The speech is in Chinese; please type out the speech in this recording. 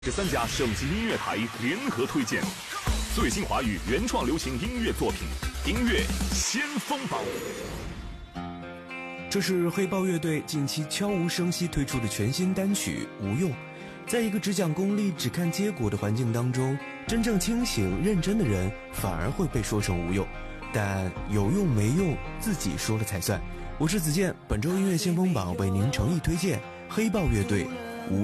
3家省级音乐台联合推荐最新华语原创流行音乐作品，音乐先锋榜。 这是黑豹乐队近期悄无声息推出的全新单曲《无用》。在一个只讲功利、只看结果的环境当中，真正清醒认真的人反而会被说成无用，但有用没用自己说了才算。我是子健，本周音乐先锋榜为您诚意推荐黑豹乐队